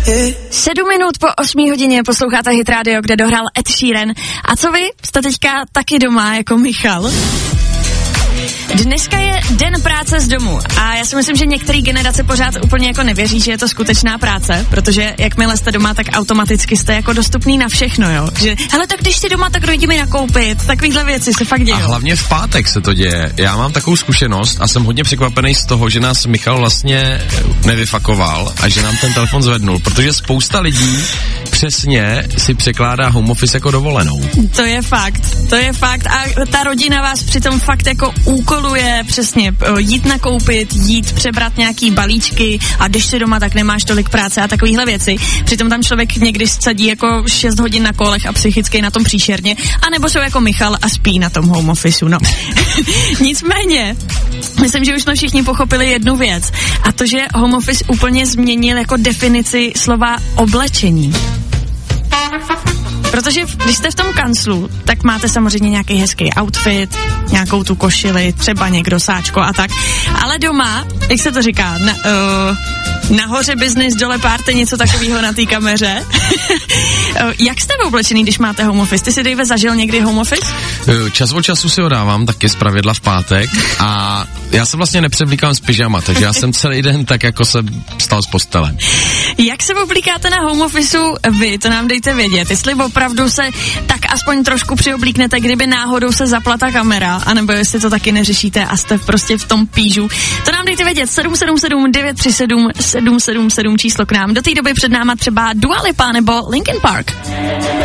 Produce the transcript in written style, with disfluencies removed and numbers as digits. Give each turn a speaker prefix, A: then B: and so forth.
A: 7 minut po 8 hodině posloucháte Hit Radio, kde dohrál Ed Sheeran. A co vy? Jste teďka taky doma jako Michal? Dneska je den práce z domu a já si myslím, že některé generace pořád úplně jako nevěří, že je to skutečná práce, protože jakmile jste doma, tak automaticky jste jako dostupný na všechno, jo. Že hele, tak když jsi doma, tak dojdi mi nakoupit, takovýhle věci se fakt dějou.
B: A hlavně v pátek se to děje. Já mám takovou zkušenost a jsem hodně překvapený z toho, že nás Michal vlastně nevyfakoval a že nám ten telefon zvednul, protože spousta lidí přesně si překládá home office jako dovolenou.
A: To je fakt a ta rodina vás přitom fakt jako úkoluje přesně jít nakoupit, jít přebrat nějaký balíčky a když jsi doma, tak nemáš tolik práce a takovýhle věci. Přitom tam člověk někdy sedí jako 6 hodin na kolech a psychicky na tom příšerně, anebo jsou jako Michal a spí na tom home officeu, no. Nicméně, myslím, že už jsme všichni pochopili jednu věc a to, že home office úplně změnil jako definici slova oblečení. Protože když jste v tom kanclu, tak máte samozřejmě nějaký hezký outfit, nějakou tu košili, třeba někdo sáčko a tak. Ale doma, jak se to říká, nahoře business, dole party, něco takového na té kameře. Jak jste oblečený, když máte home office? Ty si, Dave, zažil někdy home office?
B: Čas od času si ho dávám, taky zpravidla v pátek a já se vlastně nepřevlíkám z pyžama, takže já jsem celý den tak jako se stal z postele.
A: Jak se oblíkáte na home officeu vy? To nám dejte vědět. Jestli opravdu se tak aspoň trošku přioblíknete, kdyby náhodou se zapla ta kamera, anebo jestli to taky neřešíte a jste prostě v tom pížu. To nám dejte vědět. 777 937 777 číslo k nám. Do té doby před náma třeba Dua Lipa nebo Linkin Park.